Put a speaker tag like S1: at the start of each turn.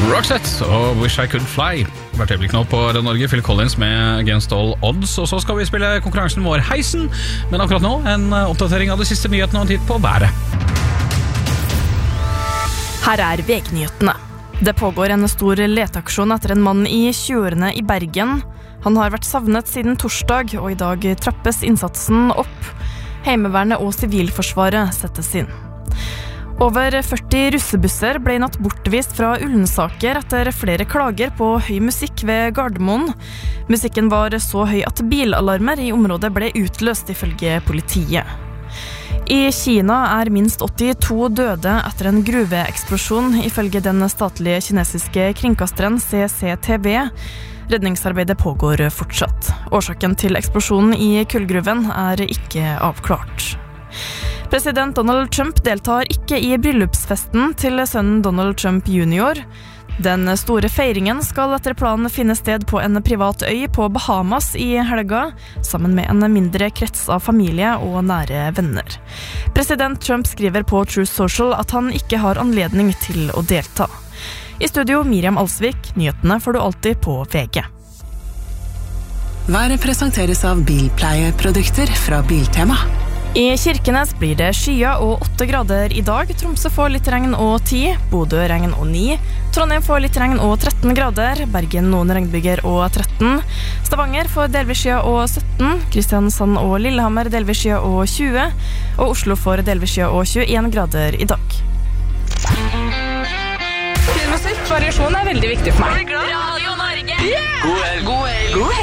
S1: Roxette og Wish I Could Fly. Hvert øyeblikk nå på Radio Norge, Phil Collins med Against All Odds. Og så skal vi spille konkurransen vår Heisen. Men akkurat nå en oppdatering av de siste nyhetene og en titt på været.
S2: Her VG-nyhetene. Det pågår en stor leteaksjon etter en mann i 20-årene i Bergen. Han har vært savnet siden torsdag, og i dag trappes innsatsen opp. Heimevernet og Sivilforsvaret settes inn. Over 40 russebusser ble i natt bortvist fra Ullensaker etter flere klager på høy musikk ved Gardermoen. Musikken var så høy at bilalarmer i området ble utløst ifølge politiet. I Kina minst 82 døde etter en gruveeksplosjon ifølge den statlige kinesiske kringkasteren CCTV. Redningsarbeidet pågår fortsatt. Årsaken til eksplosjonen i kullgruven ikke avklart. President Donald Trump deltar ikke i bryllupsfesten til sønnen Donald Trump Jr. Den store feiringen skal etter planen finne sted på en privat øy på Bahamas i helga, sammen med en mindre krets av familie og nære venner. President Trump skriver på Truth Social at han ikke har anledning til å delta. I studio Miriam Alsvik, nyhetene får du alltid på VG.
S3: Været presenteres av bilpleieprodukter fra Biltema.
S2: I Kirkenes blir det skya og 8 grader i dag. Tromsø får litt regn og 10, Bodø regn og 9, Trondheim får litt regn og 13 grader, Bergen noen regnbyger og 13, Stavanger får delvis skya og 17, Kristiansand og Lillehammer delvis skya og 20, og Oslo får delvis skya og 21 grader i dag.
S4: Musikk, variasjon veldig viktig for meg.
S5: Radio Norge!
S4: Yeah! God helg!